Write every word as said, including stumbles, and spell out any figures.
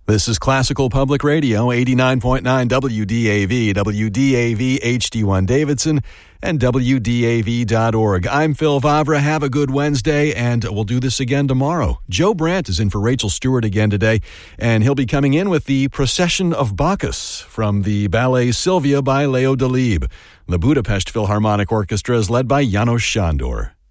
This is Classical Public Radio, eighty-nine point nine W D A V, W D A V H D one Davidson, and W D A V dot org. I'm Phil Vavra. Have a good Wednesday, and we'll do this again tomorrow. Joe Brandt is in for Rachel Stewart again today, and he'll be coming in with the Procession of Bacchus from the ballet Sylvia by Leo Delibes. The Budapest Philharmonic Orchestra is led by János Sándor.